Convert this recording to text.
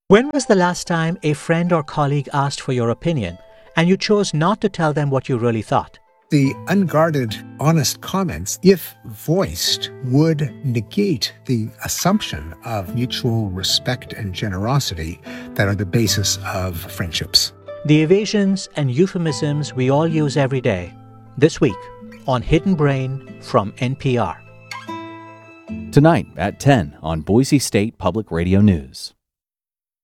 When was the last time a friend or colleague asked for your opinion and you chose not to tell them what you really thought? The unguarded, honest comments, if voiced, would negate the assumption of mutual respect and generosity that are the basis of friendships. The evasions and euphemisms we all use every day. This week on Hidden Brain from NPR. Tonight at 10 on Boise State Public Radio News.